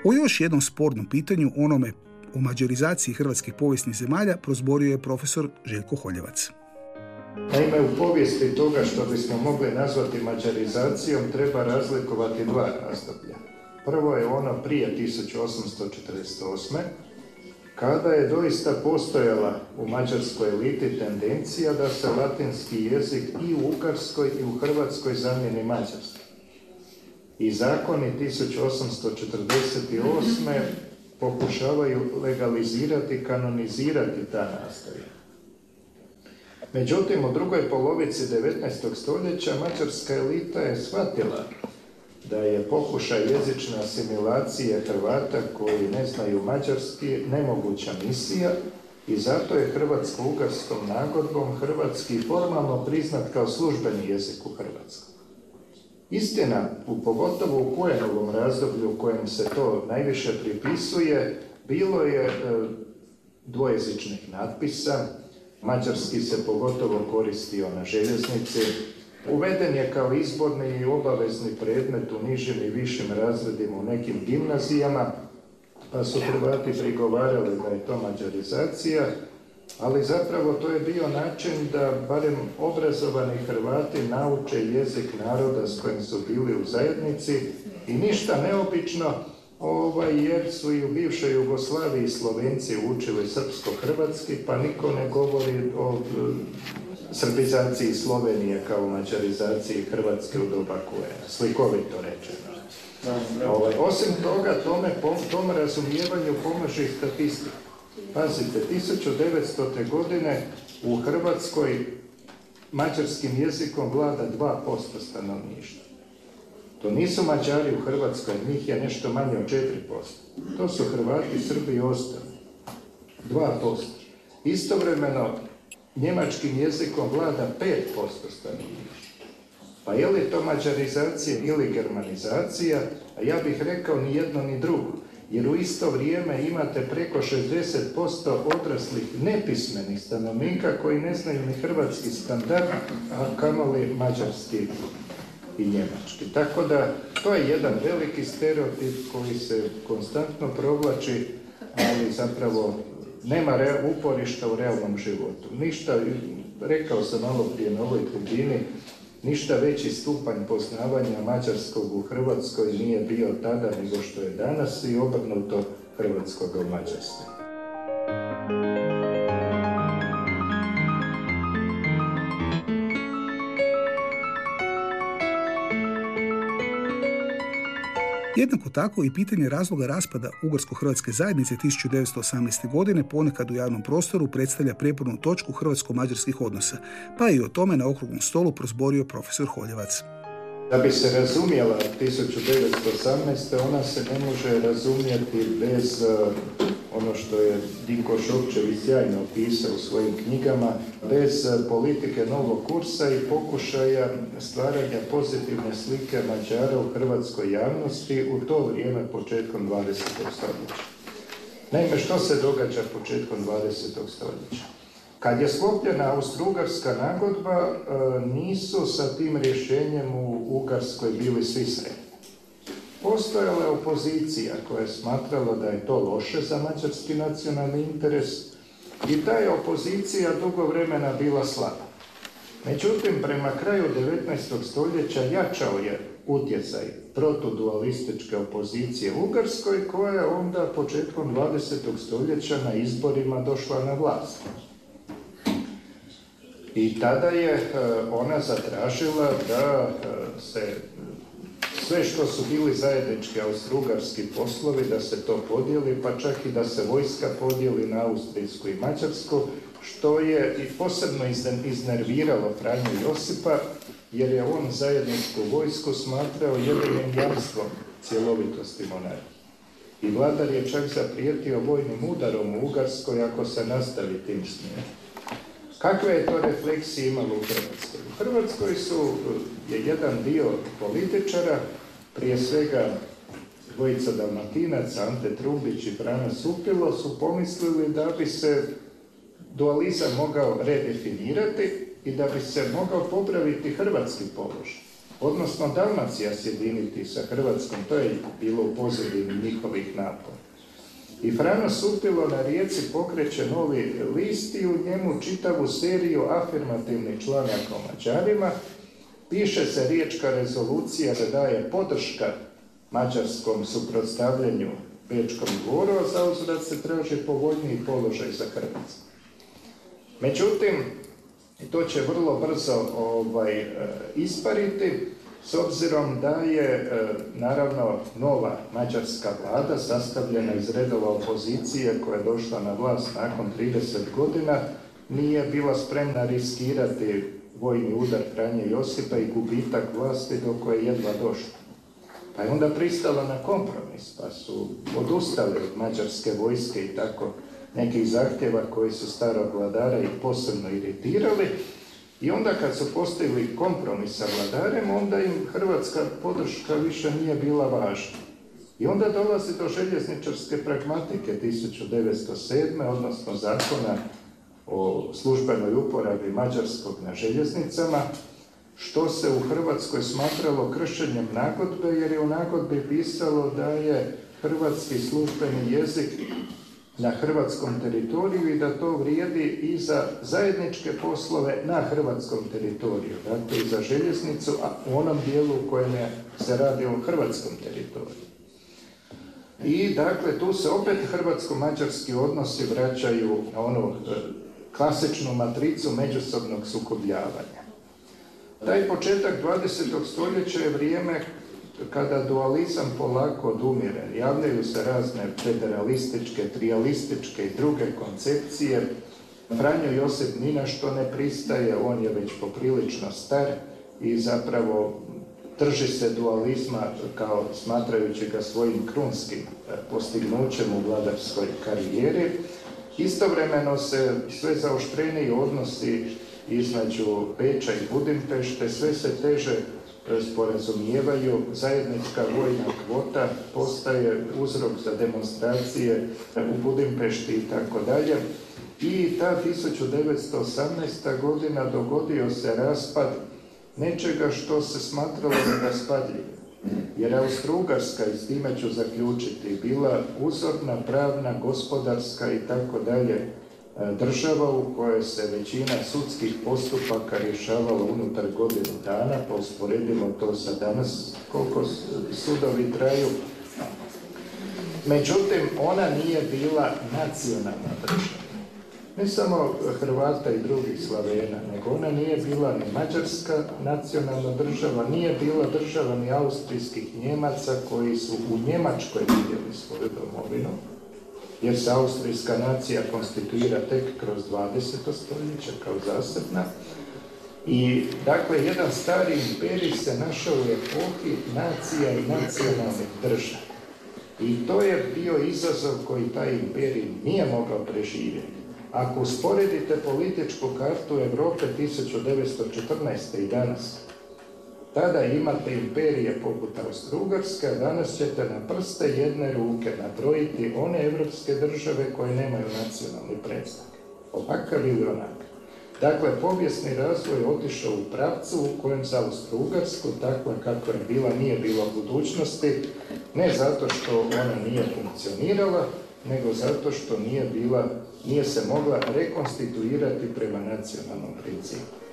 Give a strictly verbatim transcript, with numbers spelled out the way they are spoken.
O još jednom spornom pitanju, onome o mađarizaciji hrvatskih povijesnih zemalja, prozborio je profesor Željko Holjevac. Naime, u povijesti toga što bismo mogli nazvati mađarizacijom treba razlikovati dva razdoblja. Prvo je ono prije tisuću osamsto četrdeset osme. kada je doista postojala u mađarskoj eliti tendencija da se latinski jezik i u Ugarskoj i u Hrvatskoj zamijeni mađarski. I zakoni tisuću osamsto četrdeset osme pokušavaju legalizirati, kanonizirati ta nastojanja. Međutim, u drugoj polovici devetnaestog stoljeća mađarska elita je shvatila da je pokušaj jezične asimilacije Hrvata koji ne znaju mađarski nemoguća misija i zato je hrvatsko-ugarskom nagodbom hrvatski formalno priznat kao službeni jezik u Hrvatskoj. Istina, u pogotovo u Kojenovom razdoblju u kojem se to najviše pripisuje, bilo je e, dvojezičnih natpisa, mađarski se pogotovo koristio na željeznici, uveden je kao izborni i obavezni predmet u nižim i višim razredima u nekim gimnazijama, pa su Hrvati prigovarali da je to mađarizacija, ali zapravo to je bio način da barem obrazovani Hrvati nauče jezik naroda s kojim su bili u zajednici i ništa neobično, ovaj, jer su i u bivšoj Jugoslaviji Slovenci učili srpsko-hrvatski, pa niko ne govori o srbizaciji Slovenije kao mađarizaciji Hrvatske u doba Kojena, slikovito rečeno. Ovaj, osim toga, tome, tom razumijevanju pomaže i statistika. Pazite, tisuću devetstote. godine u Hrvatskoj mađarskim jezikom vlada dva posto stanovništva. To nisu Mađari u Hrvatskoj, njih je nešto manje od četiri posto. To su Hrvati, Srbi i ostali. dva posto. Istovremeno, njemačkim jezikom vlada pet posto stanovništva. Pa je li to mađarizacija ili germanizacija? A ja bih rekao ni jedno ni drugo. Jer u isto vrijeme imate preko šezdeset posto odraslih nepismenih stanovnika koji ne znaju ni hrvatski standard, a kamoli mađarski i njemački. Tako da to je jedan veliki stereotip koji se konstantno provlači, ali zapravo nema uporišta u realnom životu. Ništa, rekao sam malo prije na ovoj tribini, ništa veći stupanj poznavanja mađarskog u Hrvatskoj nije bio tada nego što je danas i obrnuto hrvatskog u Mađarskoj. Jednako tako i pitanje razloga raspada Ugarsko-hrvatske zajednice tisuću devetsto osamnaeste. godine ponekad u javnom prostoru predstavlja prijepornu točku hrvatsko-mađarskih odnosa, pa i o tome na okruglom stolu prozborio profesor Holjevac. Da bi se razumjela tisuću devetsto osamnaeste. ona se ne može razumjeti bez uh, ono što je Dinko Šokčević sjajno opisao u svojim knjigama, bez uh, politike novog kursa i pokušaja stvaranja pozitivne slike Mađara u hrvatskoj javnosti u to vrijeme početkom dvadesetog stoljeća. Naime, što se događa početkom dvadesetog stoljeća? Kad je sklopljena Austro-Ugarska nagodba, nisu sa tim rješenjem u Ugarskoj bili svi sretni. Postojala je opozicija koja je smatrala da je to loše za mađarski nacionalni interes i ta je opozicija dugo vremena bila slaba. Međutim, prema kraju devetnaestog. stoljeća jačao je utjecaj protodualističke opozicije u Ugarskoj koja je onda početkom dvadesetog. stoljeća na izborima došla na vlast. I tada je ona zatražila da se sve što su bili zajednički austro-ugarski poslovi, da se to podijeli, pa čak i da se vojska podijeli na austrijsku i mađarsku, što je i posebno iznerviralo Franju Josipa, jer je on zajedničku vojsku smatrao jedinim jamstvom cjelovitosti monarhije. I vladar je čak zaprijetio vojnim udarom u Ugarskoj ako se nastavi tim smjerom. Kakve je to refleksije imalo u Hrvatskoj? U Hrvatskoj su je jedan dio političara, prije svega dvojica Dalmatinaca, Ante Trumbić i Frano Supilo, su pomislili da bi se dualizam mogao redefinirati i da bi se mogao popraviti hrvatski položaj. odnosno Dalmacija sjediniti sa Hrvatskom, to je bilo u pozadini njihovih napora. I Frano Supilo na Rijeci pokreće novi list i u njemu čitavu seriju afirmativnih članaka o Mađarima. Piše se riječka rezolucija da daje podrška mađarskom suprotstavljanju Bečkom dvoru, a zauzvrat se traži povoljniji položaj za Hrvatsku. Međutim, to će vrlo brzo ovaj, ispariti, s obzirom da je naravno nova mađarska vlada sastavljena iz redova opozicije koja je došla na vlast nakon trideset godina, nije bila spremna riskirati vojni udar Franje Josipa i gubitak vlasti do koje je jedva došla. Pa je onda pristala na kompromis, pa su odustali od mađarske vojske i tako nekih zahtjeva koji su starog vladara i posebno iritirali. I onda kad su postigli kompromis sa vladarem, onda im hrvatska podrška više nije bila važna. I onda dolazi do željezničarske pragmatike tisuću devetsto sedme. odnosno zakona o službenoj uporabi mađarskog na željeznicama, što se u Hrvatskoj smatralo kršenjem nagodbe, jer je u nagodbi pisalo da je hrvatski službeni jezik na hrvatskom teritoriju i da to vrijedi i za zajedničke poslove na hrvatskom teritoriju, dakle i za željeznicu, a u onom dijelu u kojem se radi o hrvatskom teritoriju. I dakle tu se opet hrvatsko-mađarski odnosi vraćaju na onu klasičnu matricu međusobnog sukobljavanja. Taj početak dvadesetog stoljeća je vrijeme kada dualizam polako odumire. Javljaju se razne federalističke, trijalističke i druge koncepcije. Franjo Josip ni na što ne pristaje, on je već poprilično star i zapravo drži se dualizma kao smatrajući ga svojim krunskim postignućem u vladarskoj karijeri. Istovremeno se sve zaoštreniji odnosi između Beča i Budimpešte sve se teže sporazumijevaju, zajednička vojna kvota postaje uzrok za demonstracije u Budimpešti i tako dalje. I ta tisuću devetsto osamnaesta. godina dogodio se raspad nečega što se smatralo neraspadljivim. Jer Austro-Ugarska, i s time ću zaključiti, bila uzorna, pravna, gospodarska i tako dalje država u kojoj se većina sudskih postupaka rješavala unutar godinu dana, pa usporedimo to sa danas koliko sudovi traju. Međutim, ona nije bila nacionalna država. Ne samo Hrvata i drugih Slavena, nego ona nije bila ni mađarska nacionalna država, nije bila država ni austrijskih Njemaca koji su u Njemačkoj vidjeli svoju domovinu, jer se austrijska nacija konstituira tek kroz dvadeseto stoljeće kao zasebna. I dakle, jedan stari imperij se našao u epohi nacija i nacionalnih država. I to je bio izazov koji taj imperij nije mogao preživjeti. Ako usporedite političku kartu Europe tisuću devetsto četrnaeste. i danas, tada imate imperije poput Austro-Ugarske, a danas ćete na prste jedne ruke nabrojiti one evropske države koje nemaju nacionalni predznak. Ovakav ili onakav. Dakle, povijesni razvoj je otišao u pravcu u kojem za Austro-Ugarsku, takva kako je bila, nije bilo budućnosti, ne zato što ona nije funkcionirala, nego zato što nije bila, nije se mogla rekonstituirati prema nacionalnom principu.